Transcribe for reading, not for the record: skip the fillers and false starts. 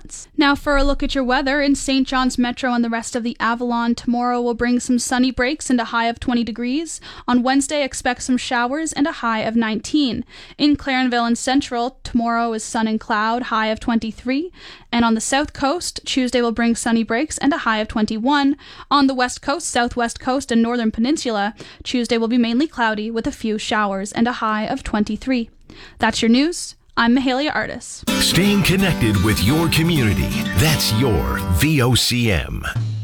spots. Now for a look at your weather, in St. John's Metro and the rest of the Avalon, tomorrow will bring some sunny breaks and a high of 20 degrees. On Wednesday, expect some showers and a high of 19. In Clarenville and Central, tomorrow is sun and cloud, high of 23. And on the South Coast, Tuesday will bring sunny breaks and a high of 21. On the West Coast, Southwest Coast, and Northern Peninsula, Tuesday will be mainly cloudy with a few showers and a high of 23. That's your news. I'm Mahalia Artis. Staying connected with your community. That's your VOCM.